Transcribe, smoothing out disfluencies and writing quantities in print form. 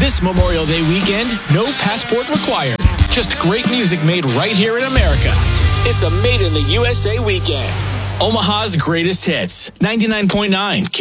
This Memorial Day weekend, no passport required. Just great music made right here in America. It's a Made in the USA weekend. Omaha's greatest hits. 99.9